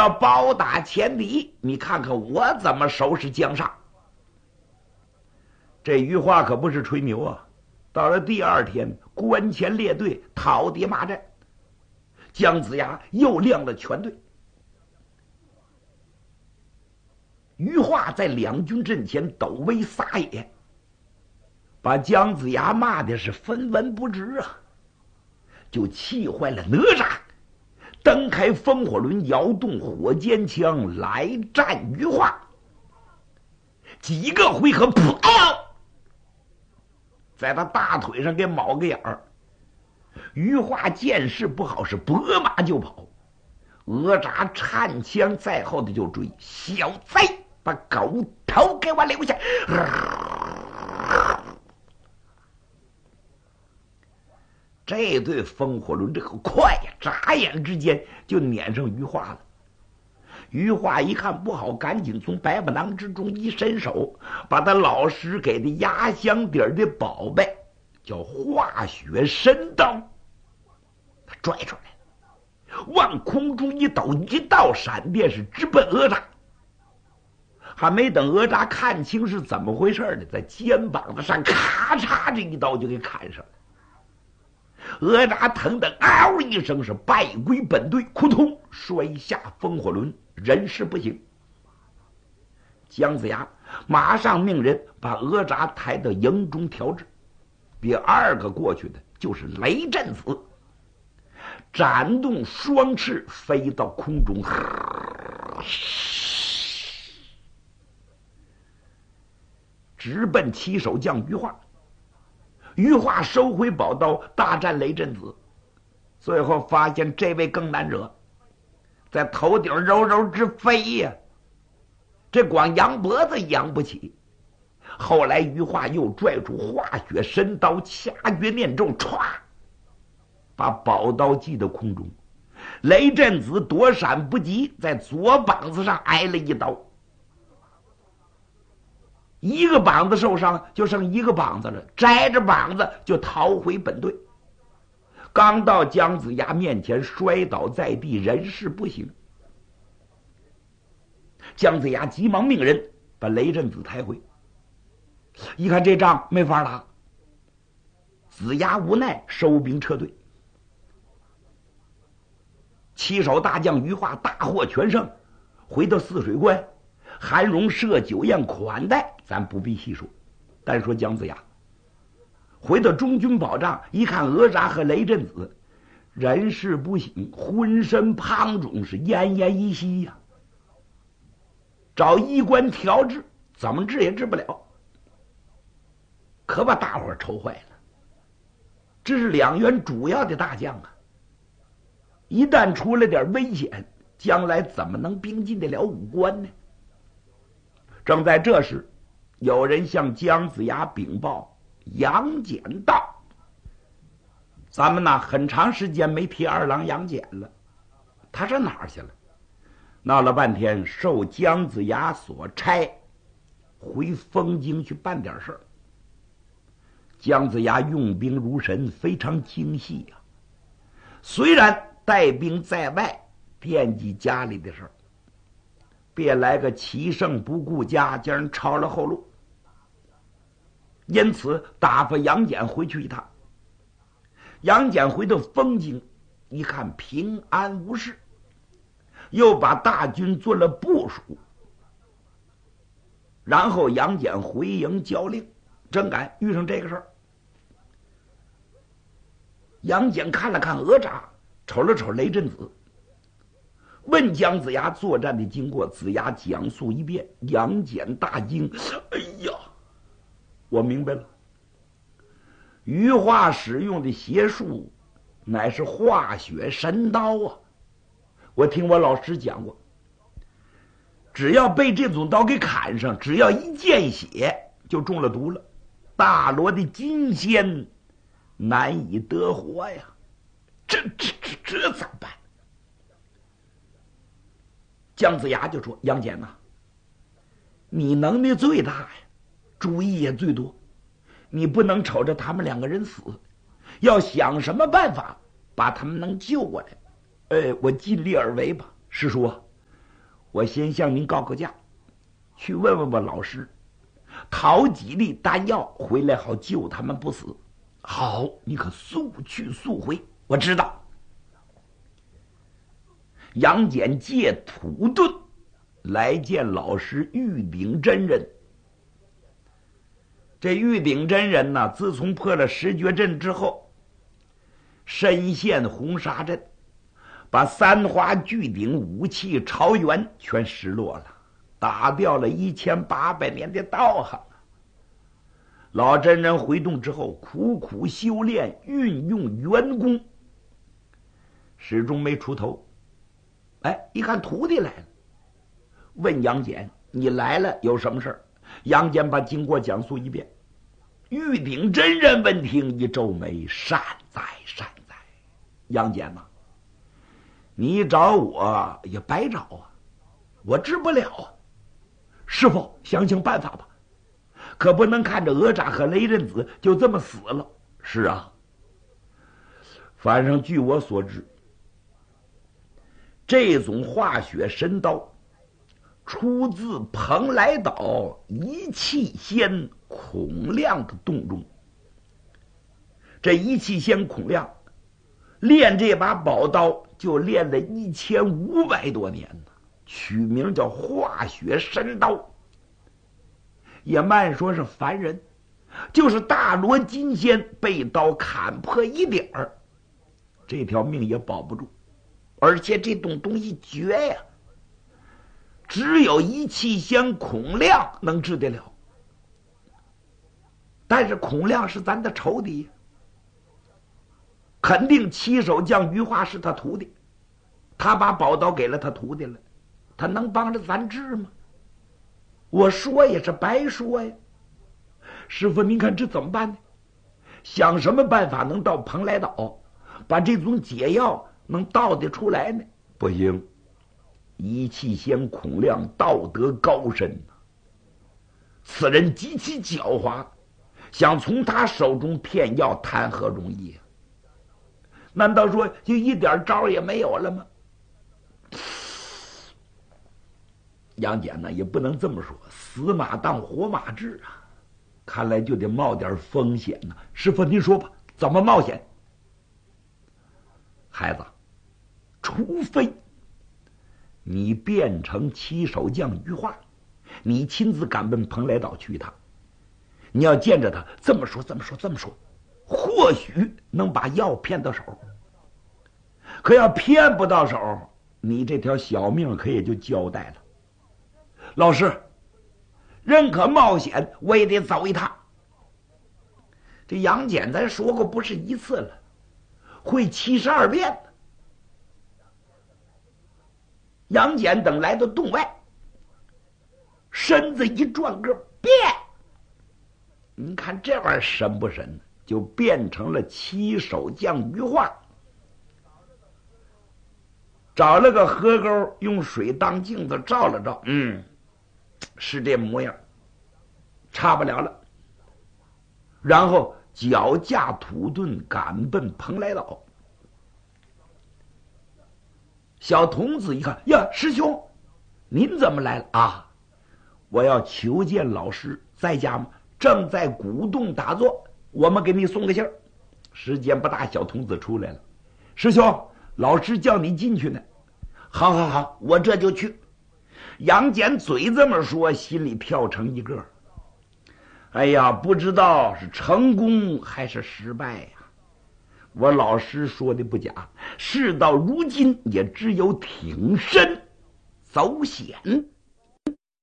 要包打前敌，你看看我怎么收拾江上。这余化可不是吹牛啊！到了第二天，关前列队讨敌马阵，姜子牙又亮了全队。余化在两军阵前抖威撒野，把姜子牙骂的是分文不值啊，就气坏了哪吒，蹬开风火轮，摇动火尖枪来战余化。几个回合，噗！哎呦，在他大腿上给卯个眼儿。余化见势不好，是拨马就跑。哪吒颤枪在后的就追，小贼，把狗头给我留下！这对风火轮这个快呀，眨眼之间就撵上余化了。余化一看不好，赶紧从百宝囊之中一伸手，把他老师给的压箱底的宝贝叫化雪神刀，他拽出来，往空中一抖，一道闪电是直奔哪吒。还没等哪吒看清是怎么回事呢，在肩膀子上咔嚓这一刀就给砍上了。哪吒疼得嗷一声是败归本队，扑通摔下风火轮，人事不省。姜子牙马上命人把哪吒抬到营中调治。第二个过去的就是雷震子，展动双翅飞到空中，直奔七手将余化。余化收回宝刀，大战雷震子，最后发现这位更难惹，在头顶柔柔直飞呀，这光扬脖子扬不起。后来余化又拽出化雪神刀，掐诀念咒，歘，把宝刀击到空中。雷震子躲闪不及，在左膀子上挨了一刀，一个膀子受伤，就剩一个膀子了，摘着膀子就逃回本队。刚到姜子牙面前，摔倒在地，人事不省。姜子牙急忙命人把雷震子抬回，一看这仗没法打，子牙无奈收兵撤退。七手大将余化大获全胜，回到泗水关，韩荣设酒宴款待，咱不必细说。单说姜子牙回到中军保障，一看哪吒和雷震子人事不省，浑身胖肿，是奄奄一息呀。找医官调治，怎么治也治不了，可把大伙儿愁坏了。这是两员主要的大将啊，一旦出了点危险，将来怎么能并进得了五关呢？正在这时，有人向姜子牙禀报杨戬到。咱们呢很长时间没提二郎杨戬了，他上哪儿去了？闹了半天，受姜子牙所差，回丰京去办点事儿。姜子牙用兵如神，非常精细呀。虽然带兵在外，惦记家里的事儿，别来个齐胜不顾家，将人抄了后路。因此打发杨戬回去一趟。杨戬回到丰京，一看平安无事，又把大军做了部署，然后杨戬回营交令。正赶遇上这个事儿，杨戬看了看哪吒，瞅了瞅雷震子，问姜子牙作战的经过。子牙讲述一遍，杨戬大惊：哎呀，我明白了，余化使用的邪术乃是化雪神刀啊！我听我老师讲过，只要被这种刀给砍上，只要一见血就中了毒了，大罗的金仙难以得活呀！这怎么办？姜子牙就说：杨戬呐，你能力最大呀，主意也最多，你不能瞅着他们两个人死，要想什么办法把他们能救过来。我尽力而为吧。师叔， 我先向您告个假，去问问我老师，讨几粒丹药回来，好救他们不死。好，你可速去速回。我知道。杨戬借土遁来见老师玉鼎真人。这玉鼎真人呢，自从破了十绝阵之后，深陷红沙阵，把三花聚鼎武器朝元全失落了，打掉了1800年的道行。老真人回洞之后，苦苦修炼，运用元功，始终没出头。一看徒弟来了，问杨戬：“你来了有什么事儿？”杨戬把经过讲述一遍。玉鼎真人闻听，一皱眉：“善哉善哉，杨戬呐，你找我也白找啊，我治不了啊。师傅，想想办法吧，可不能看着哪吒和雷震子就这么死了。”“是啊，反正据我所知，这种化血神刀出自蓬莱岛一气仙孔亮的洞中。这一气仙孔亮练这把宝刀就练了1500多年呢，取名叫化血神刀。也慢说是凡人，就是大罗金仙被刀砍破一点儿，这条命也保不住。而且这种东西绝呀，只有一气仙孔亮能治得了。但是孔亮是咱的仇敌，肯定七手将于化是他徒弟，他把宝刀给了他徒弟了，他能帮着咱治吗？我说也是白说呀。师傅，您看这怎么办呢？想什么办法能到蓬莱岛，把这种解药能倒得出来呢？不行，一气仙孔亮道德高深，此人极其狡猾，想从他手中骗药谈何容易啊？难道说就一点招也没有了吗？杨戬呢也不能这么说，死马当活马治啊，看来就得冒点风险呢。师傅您说吧，怎么冒险？孩子，除非你变成七手将于化，你亲自赶奔蓬莱岛去一趟，你要见着他这么说，或许能把药骗到手。可要骗不到手，你这条小命可也就交代了。老师，认可冒险，我也得走一趟。这杨戬咱说过不是一次了，会72变的。杨戬等来到洞外，身子一转个变，你看这玩意儿神不神？就变成了七手将于化，找了个河沟，用水当镜子照了照，是这模样，差不了了。然后脚驾土遁赶奔蓬莱岛。小童子一看，呀，师兄，您怎么来了啊？我要求见老师，在家吗？正在古洞打坐，我们给你送个信儿。时间不大，小童子出来了。师兄，老师叫你进去呢。好，我这就去。杨戬嘴这么说，心里跳成一个。哎呀，不知道是成功还是失败呀？我老师说的不假，事到如今也只有挺身走险。